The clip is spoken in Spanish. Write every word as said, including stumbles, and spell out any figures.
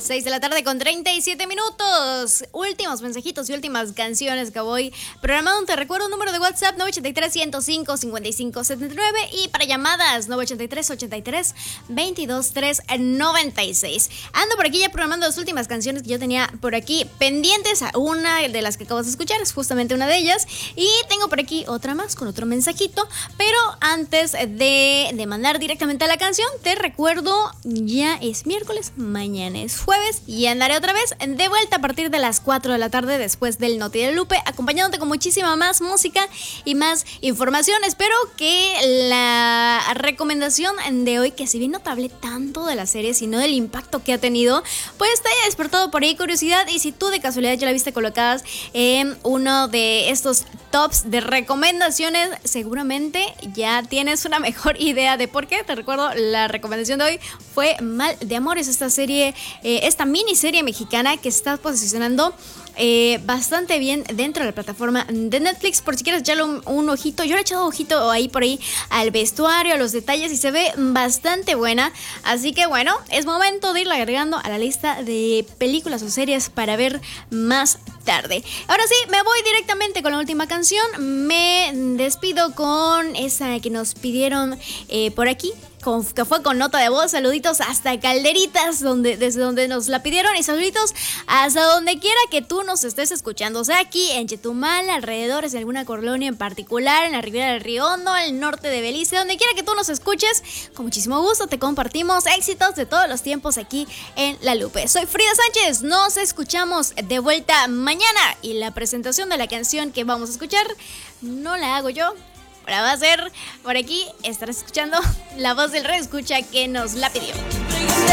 seis de la tarde con treinta y siete minutos. Últimos mensajitos y últimas canciones que voy programando. Te recuerdo un número de WhatsApp nueve ocho tres, uno cero cinco, cinco cinco siete nueve y para llamadas nueve ocho tres, ochenta y tres, veintidós, trescientos noventa y seis. Ando por aquí ya programando las últimas canciones que yo tenía por aquí pendientes. A una de las que acabas de escuchar es justamente una de ellas. Y tengo por aquí otra más con otro mensajito. Pero antes de, de mandar directamente a la canción, te recuerdo, ya es miércoles, mañana es jueves y andaré otra vez de vuelta a partir de las cuatro de la tarde después del Noti de Lupe, acompañándote con muchísima más música y más información. Espero que la recomendación de hoy, que si bien no te hablé tanto de la serie, sino del impacto que ha tenido, pues te haya despertado por ahí curiosidad. Y si tú de casualidad ya la viste colocadas en uno de estos tops de recomendaciones, seguramente ya tienes una mejor idea de por qué. Te recuerdo, la recomendación de hoy fue Mal de Amores, esta serie, eh, esta miniserie mexicana que está posicionando Eh, bastante bien dentro de la plataforma de Netflix. Por si quieres echarle un, un ojito, yo le he echado ojito ahí por ahí al vestuario, a los detalles, y se ve bastante buena. Así que bueno, es momento de irla agregando a la lista de películas o series para ver más tarde. Ahora sí, me voy directamente con la última canción. Me despido con esa que nos pidieron eh, por aquí, Con, que fue con nota de voz. Saluditos hasta Calderitas, donde, desde donde nos la pidieron, y saluditos hasta donde quiera que tú nos estés escuchando, o sea, aquí en Chetumal, alrededores de alguna colonia en particular, en la Riviera del Río Hondo, al norte de Belice, donde quiera que tú nos escuches, con muchísimo gusto te compartimos éxitos de todos los tiempos aquí en La Lupe. Soy Frida Sánchez, nos escuchamos de vuelta mañana, y la presentación de la canción que vamos a escuchar no la hago yo. Ahora va a ser por aquí, estarás escuchando la voz del reescucha que nos la pidió.